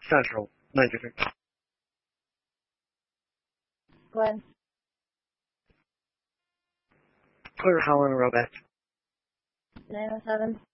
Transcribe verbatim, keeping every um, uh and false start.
Central ninety-six. Glenn. Clear Holland Robert. nine oh seven.